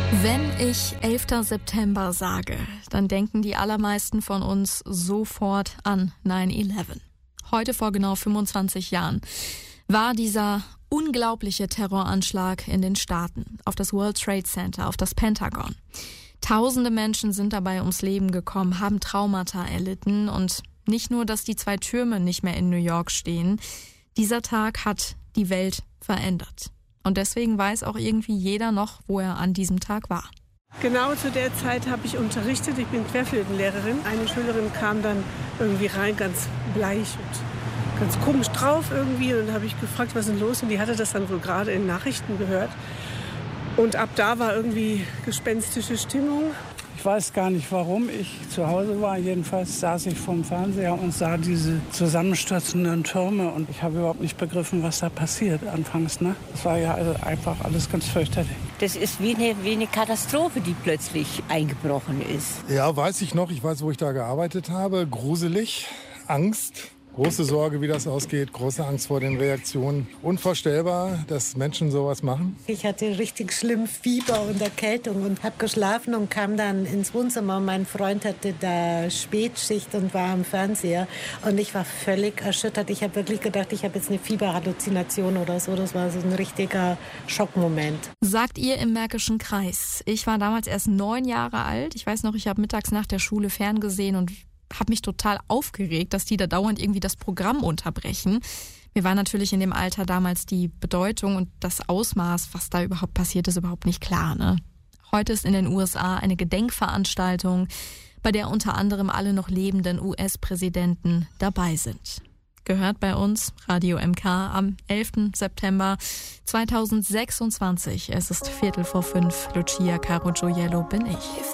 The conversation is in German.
Wenn ich 11. September sage, dann denken die allermeisten von uns sofort an 9/11. Heute vor genau 25 Jahren war dieser unglaubliche Terroranschlag in den Staaten auf das World Trade Center, auf das Pentagon. Tausende Menschen sind dabei ums Leben gekommen, haben Traumata erlitten und nicht nur, dass die 2 Türme nicht mehr in New York stehen, dieser Tag hat die Welt verändert. Und deswegen weiß auch irgendwie jeder noch, wo er an diesem Tag war. Genau zu der Zeit habe ich unterrichtet. Ich bin Querflötenlehrerin. Eine Schülerin kam dann irgendwie rein, ganz bleich und ganz komisch drauf irgendwie. Und dann habe ich gefragt, was ist denn los? Und die hatte das dann wohl gerade in Nachrichten gehört. Und ab da war irgendwie gespenstische Stimmung. Ich weiß gar nicht, warum ich zu Hause war. Jedenfalls saß ich vorm Fernseher und sah diese zusammenstürzenden Türme. Und ich habe überhaupt nicht begriffen, was da passiert anfangs. Ne? Das war ja also einfach alles ganz fürchterlich. Das ist wie eine Katastrophe, die plötzlich eingebrochen ist. Ja, weiß ich noch. Ich weiß, wo ich da gearbeitet habe. Gruselig, Angst. Große Sorge, wie das ausgeht, große Angst vor den Reaktionen. Unvorstellbar, dass Menschen sowas machen. Ich hatte richtig schlimm Fieber und Erkältung und habe geschlafen und kam dann ins Wohnzimmer. Mein Freund hatte da Spätschicht und war am Fernseher. Und ich war völlig erschüttert. Ich habe wirklich gedacht, ich habe jetzt eine Fieberhalluzination oder so. Das war so ein richtiger Schockmoment. Sagt ihr im Märkischen Kreis. Ich war damals erst 9 Jahre alt. Ich weiß noch, ich habe mittags nach der Schule ferngesehen und habe mich total aufgeregt, dass die da dauernd irgendwie das Programm unterbrechen. Mir war natürlich in dem Alter damals die Bedeutung und das Ausmaß, was da überhaupt passiert ist, überhaupt nicht klar. Ne? Heute ist in den USA eine Gedenkveranstaltung, bei der unter anderem alle noch lebenden US-Präsidenten dabei sind. Gehört bei uns Radio MK am 11. September 2026. Es ist 4:45. Lucia Caruggiello bin ich.